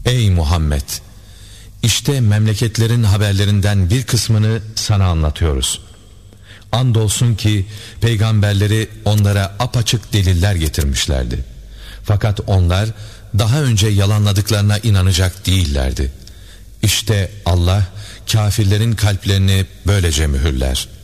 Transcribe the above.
Ey Muhammed! İşte memleketlerin haberlerinden bir kısmını sana anlatıyoruz. Andolsun ki peygamberleri onlara apaçık deliller getirmişlerdi. Fakat onlar daha önce yalanladıklarına inanacak değillerdi. İşte Allah kâfirlerin kalplerini böylece mühürler.